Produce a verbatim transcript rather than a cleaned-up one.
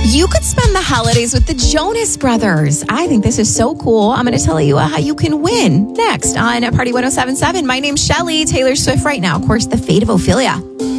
You could spend the holidays with the Jonas Brothers. I think this is so cool. I'm going to tell you uh, how you can win next on Party one oh seven point seven. My name's Shelly. Taylor Swift right now. Of course, The Fate of Ophelia.